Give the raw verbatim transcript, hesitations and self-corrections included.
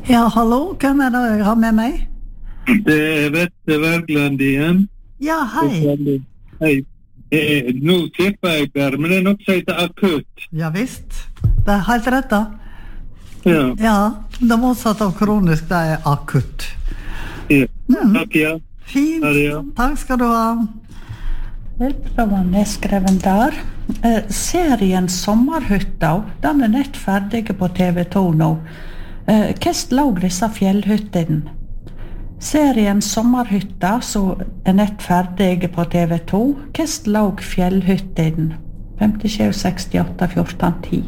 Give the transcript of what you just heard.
Ja, hallo, hvem er det jeg har med meg? Det er Vette Wergeland igjen. Ja, hei. Hei. Eh, nå tipper jeg der, men det er noe som heter akutt. Ja visst, det er helt rett da. Ja. Ja, det motsatte av kronisk, det er akutt. Ja. Mm. Takk, ja. Fint, Ha det, ja. takk skal du ha. Det var nedskreven der. Eh, serien Sommerhytta, den er nett ferdig på T V to nå. Eh, Hvordan lå disse fjellhyttene? Serien Sommerhytta, som er nett ferdig på T V to, hvordan lå fjellhyttene? femtisju sekstiåtte fjorten ti.